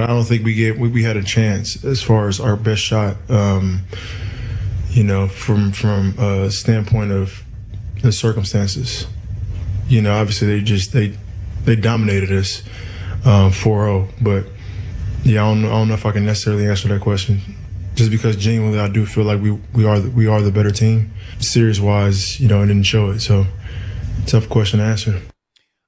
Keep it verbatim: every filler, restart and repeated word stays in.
don't think we gave we, we had a chance as far as our best shot. Um, you know, from from a standpoint of the circumstances. You know, obviously they just they they dominated us um, four oh, but yeah, I don't, I don't know if I can necessarily answer that question. Just because genuinely I do feel like we we are we are the better team. Series wise, you know, it didn't show it, so tough question to answer.